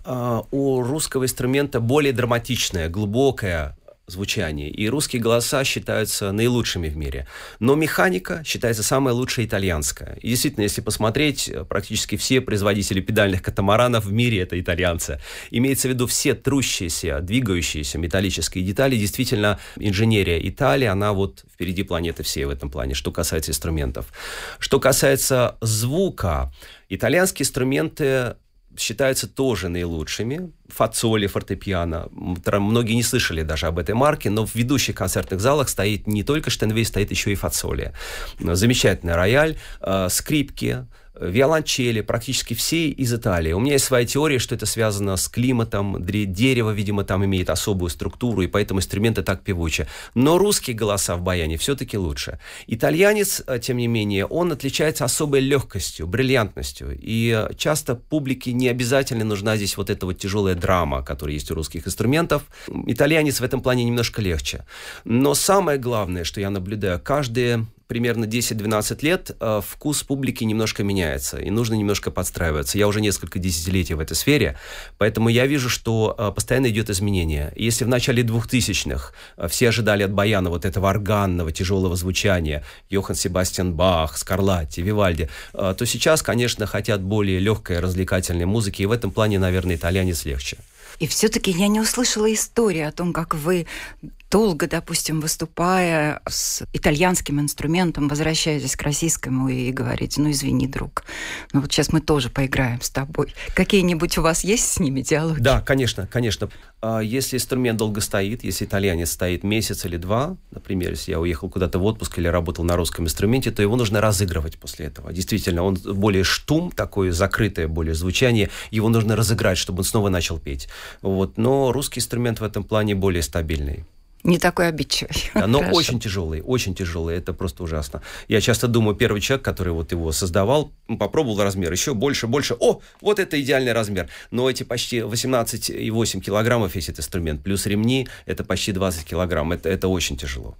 У русского инструмента более драматичное, глубокое звучание, и русские голоса считаются наилучшими в мире. Но механика считается самая лучшая итальянская. И действительно, если посмотреть, практически все производители педальных катамаранов в мире — это итальянцы. Имеется в виду все трущиеся, двигающиеся металлические детали. Действительно, инженерия Италии, она вот впереди планеты всей в этом плане, что касается инструментов. Что касается звука, итальянские инструменты считаются тоже наилучшими. Фацоли, фортепиано. Многие не слышали даже об этой марке, но в ведущих концертных залах стоит не только Штейнвей, стоит еще и фацоли. Замечательный рояль, скрипки, виолончели, практически все из Италии. У меня есть своя теория, что это связано с климатом. Дерево, видимо, там имеет особую структуру, и поэтому инструменты так певучи. Но русские голоса в баяне все-таки лучше. Итальянец, тем не менее, он отличается особой легкостью, бриллиантностью. И часто публике не обязательно нужна здесь вот эта вот тяжелая драма, которая есть у русских инструментов. Итальянец в этом плане немножко легче. Но самое главное, что я наблюдаю, каждые примерно 10-12 лет вкус публики немножко меняется, и нужно немножко подстраиваться. Я уже несколько десятилетий в этой сфере, поэтому я вижу, что постоянно идет изменение. Если в начале 2000-х все ожидали от баяна вот этого органного, тяжелого звучания, Йоханн Себастьян Бах, Скарлатти, Вивальди, то сейчас, конечно, хотят более легкой, развлекательной музыки, и в этом плане, наверное, итальянец легче. И все-таки я не услышала истории о том, как вы долго, допустим, выступая с итальянским инструментом, возвращаетесь к российскому и говорите: ну, извини, друг, ну вот сейчас мы тоже поиграем с тобой. Какие-нибудь у вас есть с ними диалоги? Да, конечно, конечно. Если инструмент долго стоит, если итальянец стоит месяц или два, например, если я уехал куда-то в отпуск или работал на русском инструменте, то его нужно разыгрывать после этого. Действительно, он более штум, такое закрытое более звучание, его нужно разыграть, чтобы он снова начал петь. Вот. Но русский инструмент в этом плане более стабильный. Не такой обидчивый. Да, но очень тяжелый, это просто ужасно. Я часто думаю, первый человек, который вот его создавал, попробовал размер, еще больше, о, вот это идеальный размер. Но эти почти 18,8 килограммов весь этот инструмент, плюс ремни, это почти 20 килограмм, это очень тяжело,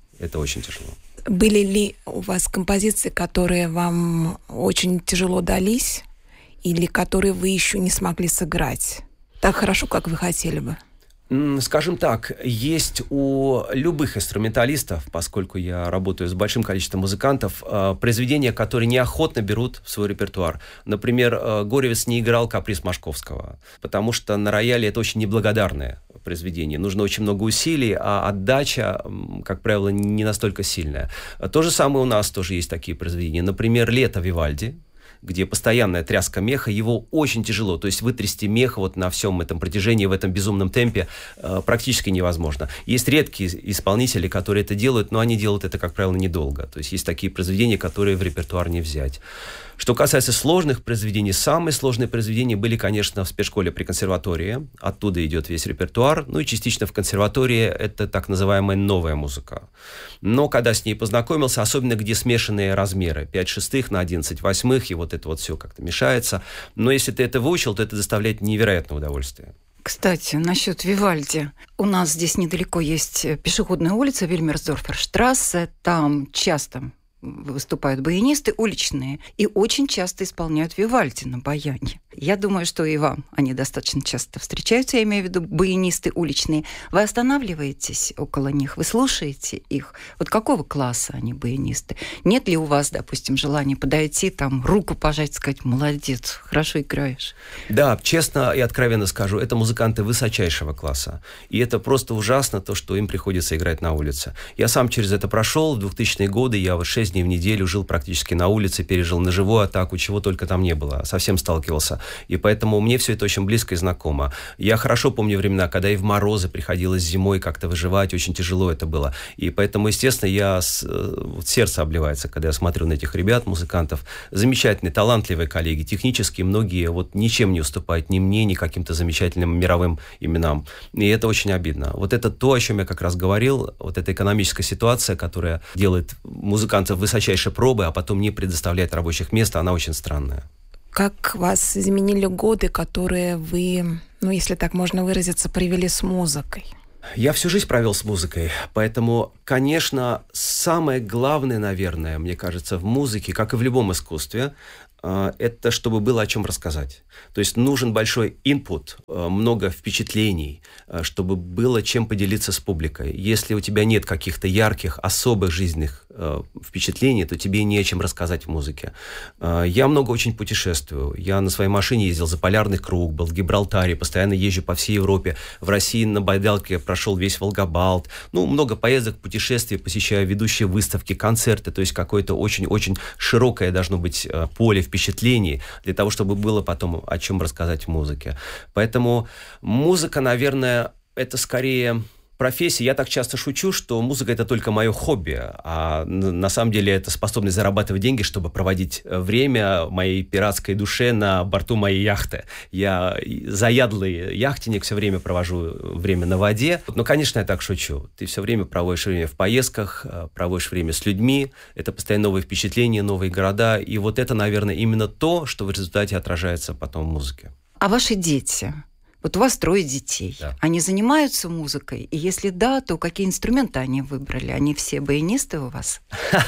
Были ли у вас композиции, которые вам очень тяжело дались, или которые вы еще не смогли сыграть так хорошо, как вы хотели бы? Скажем так, есть у любых инструменталистов, поскольку я работаю с большим количеством музыкантов, произведения, которые неохотно берут в свой репертуар. Например, Горевец не играл «Каприз Машковского», потому что на рояле это очень неблагодарное произведение. Нужно очень много усилий, а отдача, как правило, не настолько сильная. То же самое у нас тоже есть такие произведения. Например, «Лето» Вивальди, где постоянная тряска меха, его очень тяжело. То есть вытрясти мех вот на всем этом протяжении, в этом безумном темпе практически невозможно. Есть редкие исполнители, которые это делают, но они делают это, как правило, недолго. То есть есть такие произведения, которые в репертуар не взять. Что касается сложных произведений, самые сложные произведения были, конечно, в спецшколе при консерватории. Оттуда идет весь репертуар. Ну и частично в консерватории это так называемая новая музыка. Но когда с ней познакомился, особенно где смешанные размеры, 5/6 на 11/8, и вот это вот все как-то мешается. Но если ты это выучил, то это доставляет невероятное удовольствие. Кстати, насчет Вивальди. У нас здесь недалеко есть пешеходная улица Вильмерсдорферштрассе. Там часто выступают баянисты уличные и очень часто исполняют Вивальди на баяне. Я думаю, что и вам они достаточно часто встречаются, я имею в виду баянисты уличные. Вы останавливаетесь около них, вы слушаете их? Вот какого класса они баянисты? Нет ли у вас, допустим, желания подойти, там, руку пожать, сказать: молодец, хорошо играешь? Да, честно и откровенно скажу, это музыканты высочайшего класса. И это просто ужасно, то, что им приходится играть на улице. Я сам через это прошел. В 2000-е годы я 6 дней в неделю жил практически на улице, пережил ножевую атаку, чего только там не было. Совсем сталкивался. И поэтому мне все это очень близко и знакомо. Я хорошо помню времена, когда и в морозы приходилось зимой как-то выживать, очень тяжело это было. И поэтому, естественно, сердце обливается, когда я смотрю на этих ребят, музыкантов. Замечательные, талантливые коллеги, технически многие вот ничем не уступают ни мне, ни каким-то замечательным мировым именам. И это очень обидно. Вот это то, о чем я как раз говорил, вот эта экономическая ситуация, которая делает музыкантов высочайшей пробы, а потом не предоставляет рабочих мест, она очень странная. Как вас изменили годы, которые вы, если так можно выразиться, провели с музыкой? Я всю жизнь провел с музыкой, поэтому, конечно, самое главное, наверное, мне кажется, в музыке, как и в любом искусстве, это чтобы было о чем рассказать. То есть нужен большой инпут, много впечатлений, чтобы было чем поделиться с публикой. Если у тебя нет каких-то ярких, особых жизненных впечатлений, то тебе не о чем рассказать в музыке. Я много очень путешествую. Я на своей машине ездил за полярный круг, был в Гибралтаре, постоянно езжу по всей Европе. В России на байдарке прошел весь Волгобалт. Много поездок, путешествий, посещаю ведущие выставки, концерты. То есть какое-то очень-очень широкое должно быть поле впечатлений для того, чтобы было потом о чем рассказать в музыке. Поэтому музыка, наверное, это скорее профессия. Я так часто шучу, что музыка — это только мое хобби, а на самом деле это способность зарабатывать деньги, чтобы проводить время моей пиратской душе на борту моей яхты. Я заядлый яхтенник, все время провожу время на воде. Но, конечно, я так шучу. Ты все время проводишь время в поездках, проводишь время с людьми. Это постоянно новые впечатления, новые города. И вот это, наверное, именно то, что в результате отражается потом в музыке. А ваши дети? Вот у вас 3 детей. Да. Они занимаются музыкой? И если да, то какие инструменты они выбрали? Они все баянисты у вас?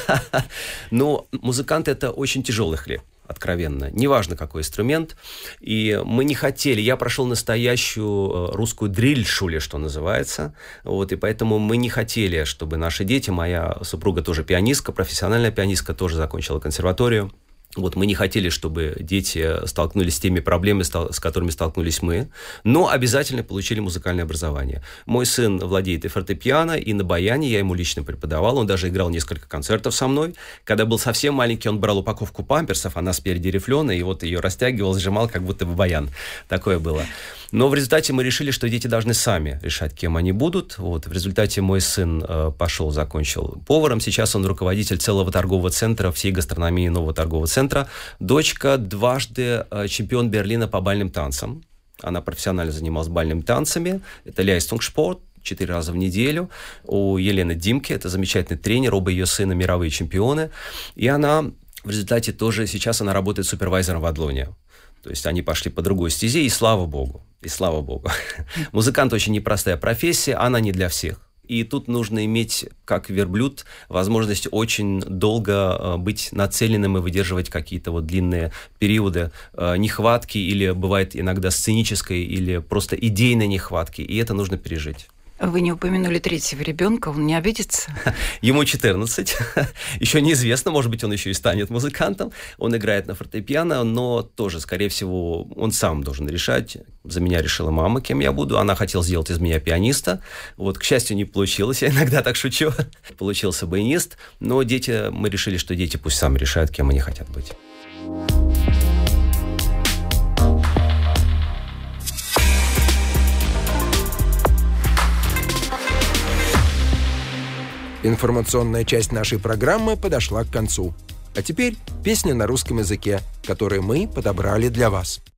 Музыкант — это очень тяжелый хлеб, откровенно. Неважно, какой инструмент. И мы не хотели. Я прошел настоящую русскую дриль-шуле, что называется. И поэтому мы не хотели, чтобы наши дети, моя супруга тоже пианистка, профессиональная пианистка, тоже закончила консерваторию. Мы не хотели, чтобы дети столкнулись с теми проблемами, с которыми столкнулись мы, но обязательно получили музыкальное образование. Мой сын владеет и фортепиано, и на баяне, я ему лично преподавал, он даже играл несколько концертов со мной. Когда был совсем маленький, он брал упаковку памперсов, она спереди рифленая, и ее растягивал, сжимал, как будто бы баян. Такое было. Но в результате мы решили, что дети должны сами решать, кем они будут. В результате мой сын закончил поваром. Сейчас он руководитель целого торгового центра, всей гастрономии нового торгового центра. Дочка дважды чемпион Берлина по бальным танцам. Она профессионально занималась бальными танцами. Это Leistungssport. 4 раза в неделю. У Елены Димке, это замечательный тренер, оба ее сына мировые чемпионы. И она в результате тоже, сейчас она работает супервайзером в Адлоне. То есть они пошли по другой стезе, и слава богу. И слава богу. Музыкант очень непростая профессия, она не для всех. И тут нужно иметь, как верблюд, возможность очень долго быть нацеленным и выдерживать какие-то длинные периоды нехватки, или бывает иногда сценической, или просто идейной нехватки. И это нужно пережить. Вы не упомянули 3-го ребенка, он не обидится? Ему 14. Еще неизвестно, может быть, он еще и станет музыкантом. Он играет на фортепиано, но тоже, скорее всего, он сам должен решать. За меня решила мама, кем я буду. Она хотела сделать из меня пианиста. К счастью, не получилось. Я иногда так шучу. Получился баянист. Но мы решили, что дети пусть сами решают, кем они хотят быть. Информационная часть нашей программы подошла к концу. А теперь песня на русском языке, которую мы подобрали для вас.